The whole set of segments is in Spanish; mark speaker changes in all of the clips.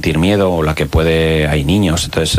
Speaker 1: sentir miedo o la que puede... Hay niños, entonces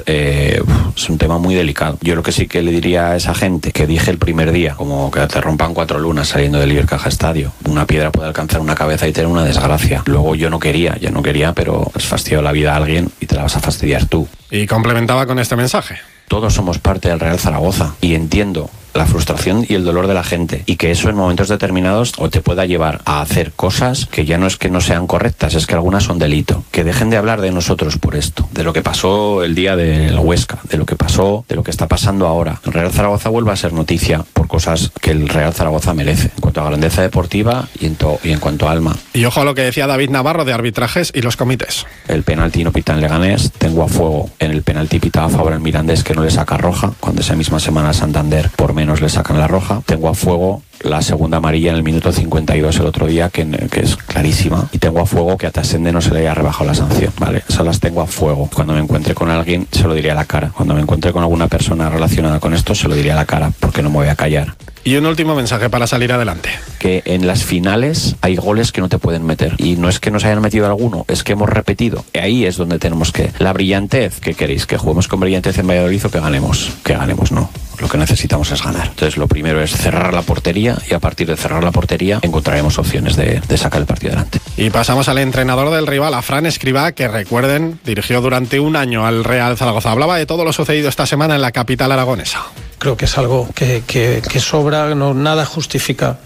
Speaker 1: es un tema muy delicado. Yo lo que sí que le diría a esa gente que dije el primer día, como que te rompan 4 lunas saliendo del Ibercaja Estadio, una piedra puede alcanzar una cabeza y tener una desgracia. Luego yo no quería, pero has fastidiado la vida a alguien y te la vas a fastidiar tú.
Speaker 2: Y complementaba con este mensaje.
Speaker 1: Todos somos parte del Real Zaragoza y entiendo la frustración y el dolor de la gente, y que eso en momentos determinados o te pueda llevar a hacer cosas que ya no es que no sean correctas, es que algunas son delito. Que dejen de hablar de nosotros por esto, de lo que pasó el día del Huesca, de lo que pasó, de lo que está pasando ahora. El Real Zaragoza vuelve a ser noticia por cosas que el Real Zaragoza merece, en cuanto a grandeza deportiva y en cuanto a alma.
Speaker 2: Y ojo a lo que decía David Navarro de arbitrajes y los comités.
Speaker 1: El penalti no pita en Leganés, tengo a fuego en el penalti pitado a favor en Mirandés que no le saca roja, cuando esa misma semana Santander por menos le sacan la roja. Tengo a fuego la segunda amarilla en el minuto 52 el otro día, que es clarísima, y tengo a fuego que a Tasende no se le haya rebajado la sanción, ¿vale? Esas las tengo a fuego. Cuando me encuentre con alguien se lo diré a la cara, cuando me encuentre con alguna persona relacionada con esto se lo diré a la cara, porque no me voy a callar.
Speaker 2: Y un último mensaje para salir adelante.
Speaker 1: Que en las finales hay goles que no te pueden meter, y no es que nos hayan metido alguno, es que hemos repetido. Y ahí es donde tenemos que... La brillantez, ¿qué queréis? ¿Que juguemos con brillantez en Valladolid o que ganemos? Que ganemos, no. Lo que necesitamos es ganar. Entonces lo primero es cerrar la portería, y a partir de cerrar la portería encontraremos opciones de sacar el partido adelante.
Speaker 2: Y pasamos al entrenador del rival, a Fran Escribá, que recuerden, dirigió durante un año al Real Zaragoza. Hablaba de todo lo sucedido esta semana en la capital aragonesa.
Speaker 3: Creo que es algo que sobra, nada justifica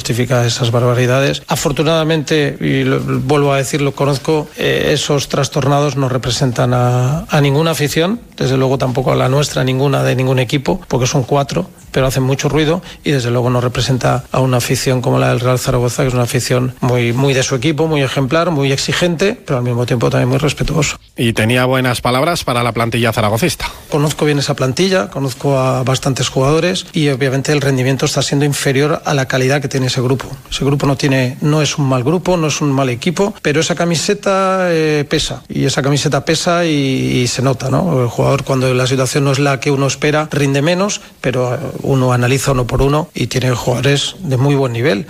Speaker 3: esas barbaridades. Afortunadamente, y vuelvo a decirlo, conozco, esos trastornados no representan a ninguna afición, desde luego tampoco a la nuestra, ninguna de ningún equipo, porque son 4, pero hacen mucho ruido, y desde luego no representa a una afición como la del Real Zaragoza, que es una afición muy de su equipo, muy ejemplar, muy exigente, pero al mismo tiempo también muy respetuoso.
Speaker 2: Y tenía buenas palabras para la plantilla zaragocista.
Speaker 3: Conozco bien esa plantilla, conozco a bastantes jugadores, y obviamente el rendimiento está siendo inferior a la calidad que tiene ese grupo. Ese grupo no es un mal grupo, no es un mal equipo, pero esa camiseta pesa, y esa camiseta pesa y se nota, ¿no? El jugador, cuando la situación no es la que uno espera, rinde menos, pero uno analiza uno por uno y tiene jugadores de muy buen nivel.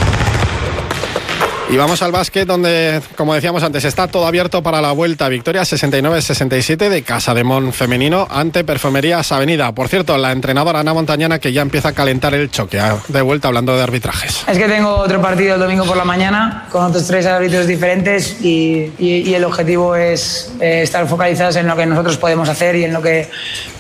Speaker 2: Y vamos al básquet, donde, como decíamos antes, está todo abierto para la vuelta. Victoria 69-67 de Casademón femenino ante Perfumerías Avenida. Por cierto, la entrenadora Ana Montañana, que ya empieza a calentar el choque. De vuelta hablando de arbitrajes.
Speaker 4: Es que tengo otro partido el domingo por la mañana con otros 3 árbitros diferentes, y el objetivo es estar focalizados en lo que nosotros podemos hacer y en lo que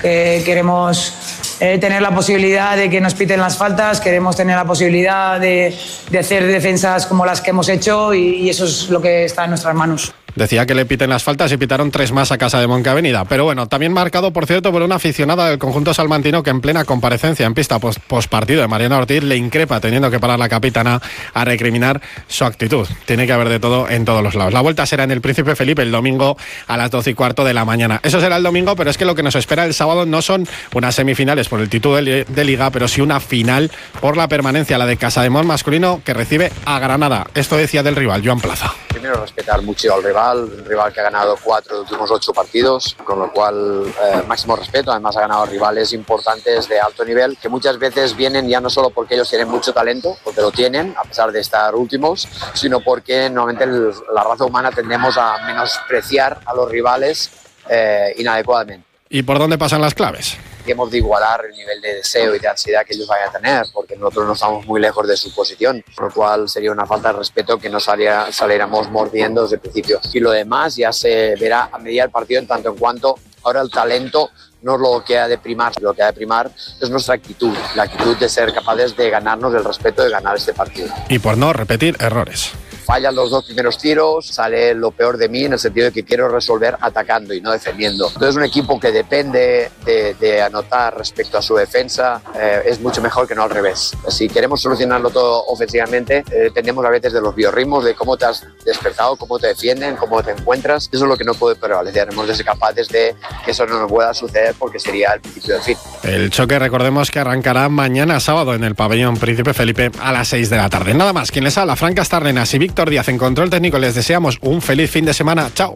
Speaker 4: queremos. Tener la posibilidad de que nos piten las faltas, queremos tener la posibilidad de hacer defensas como las que hemos hecho, y eso es lo que está en nuestras manos.
Speaker 2: Decía que le piten las faltas y pitaron 3 más a Casademón que Avenida. Pero bueno, también marcado, por cierto, por una aficionada del conjunto salmantino que en plena comparecencia en pista postpartido de Mariana Ortiz le increpa, teniendo que parar la capitana a recriminar su actitud. Tiene que haber de todo en todos los lados. La vuelta será en el Príncipe Felipe el domingo a las 12:15 de la mañana. Eso será el domingo, pero es que lo que nos espera el sábado no son unas semifinales por el título de Liga, pero sí una final por la permanencia, la de Casademón masculino, que recibe a Granada. Esto decía del rival, Joan Plaza.
Speaker 5: Primero, respetar mucho al rival, un rival que ha ganado 4 de los últimos 8 partidos, con lo cual máximo respeto. Además ha ganado rivales importantes de alto nivel, que muchas veces vienen ya no solo porque ellos tienen mucho talento, porque lo tienen a pesar de estar últimos, sino porque normalmente la raza humana tendemos a menospreciar a los rivales inadecuadamente.
Speaker 2: ¿Y por dónde pasan las claves?
Speaker 5: Hemos de igualar el nivel de deseo y de ansiedad que ellos vayan a tener, porque nosotros no estamos muy lejos de su posición, por lo cual sería una falta de respeto que no saliéramos mordiendo desde el principio. Y lo demás ya se verá a medida del partido, en tanto en cuanto ahora el talento no es lo que ha de primar, lo que ha de primar es nuestra actitud, la actitud de ser capaces de ganarnos el respeto de ganar este partido.
Speaker 2: Y por no repetir errores.
Speaker 5: Fallan los 2 primeros tiros, sale lo peor de mí en el sentido de que quiero resolver atacando y no defendiendo. Entonces un equipo que depende de anotar respecto a su defensa es mucho mejor que no al revés. Si queremos solucionarlo todo ofensivamente, dependemos a veces de los biorritmos, de cómo te has despertado, cómo te defienden, cómo te encuentras. Eso es lo que no puede prevalecer. Hemos de ser capaces de que eso no nos pueda suceder, porque sería el principio del fin.
Speaker 2: El choque, recordemos que arrancará mañana sábado en el pabellón Príncipe Felipe a las 6 de la tarde. Nada más, quien les habla, Fran Castarnenas y Víctor Díaz en control técnico. Les deseamos un feliz fin de semana. Chao.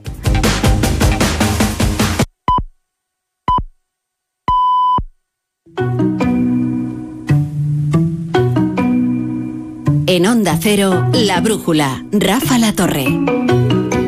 Speaker 6: En Onda Cero, La Brújula, Rafa La Torre.